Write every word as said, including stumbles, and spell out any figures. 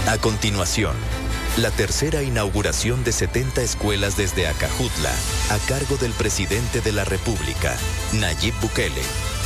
A continuación, la tercera inauguración de setenta escuelas desde Acajutla, a cargo del presidente de la República, Nayib Bukele.